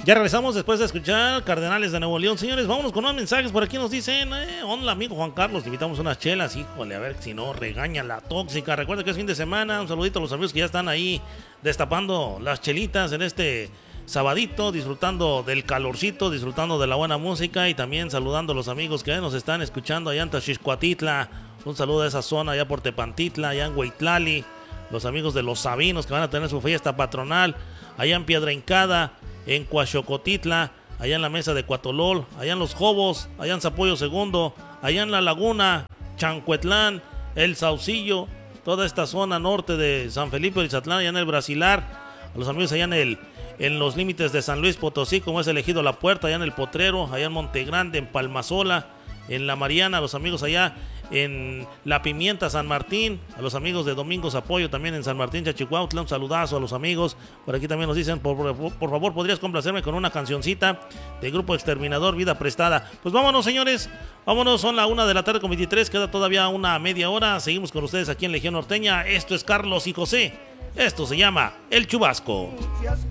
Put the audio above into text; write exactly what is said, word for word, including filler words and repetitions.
Ya regresamos después de escuchar Cardenales de Nuevo León. Señores, vámonos con unos mensajes. Por aquí nos dicen, eh, hola amigo Juan Carlos, te invitamos unas chelas. Híjole, a ver si no regaña la tóxica. Recuerda que es fin de semana. Un saludito a los amigos que ya están ahí destapando las chelitas en este sabadito, disfrutando del calorcito, disfrutando de la buena música y también saludando a los amigos que nos están escuchando allá en Taxixcuatitla. Un saludo a esa zona allá por Tepantitla, allá en Huitlali. Los amigos de los Sabinos que van a tener su fiesta patronal allá en Piedra Hincada, en Coaxocotitla, allá en la Mesa de Cuatolol, allá en Los Jobos, allá en Zapollo Segundo, allá en La Laguna, Chancuetlán, El Saucillo, toda esta zona norte de San Felipe de Izatlán, allá en el Brasilar, a los amigos allá en el en los límites de San Luis Potosí, como es elegido La Puerta, allá en el Potrero, allá en Montegrande, en Palmasola, en La Mariana, a los amigos allá en La Pimienta, San Martín, a los amigos de Domingos Apoyo también en San Martín, Chachicuautla, un saludazo a los amigos. Por aquí también nos dicen, por, por, por favor, ¿podrías complacerme con una cancioncita de Grupo Exterminador, Vida Prestada? Pues vámonos, señores, vámonos, son la una de la tarde con veintitrés, queda todavía una media hora, seguimos con ustedes aquí en Legión Norteña. Esto es Carlos y José, esto se llama El Chubasco.